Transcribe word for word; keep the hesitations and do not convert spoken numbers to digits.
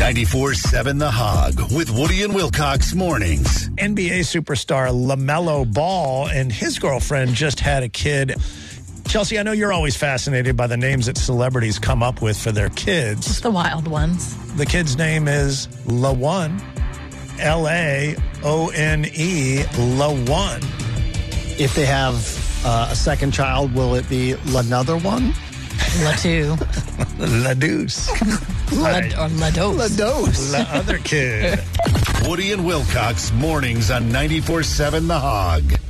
ninety-four seven The Hog with Woody and Wilcox mornings. N B A superstar LaMelo Ball and his girlfriend just had a kid. Chelsea, I know you're always fascinated by the names that celebrities come up with for their kids. Just the wild ones. The kid's name is LaOne, L A O N E, LaOne. If they have uh, a second child, will it be l'another one? La two. La Deuce. La, or La Dose. La Dose. La other kid. Woody and Wilcox mornings on ninety-four seven The Hog.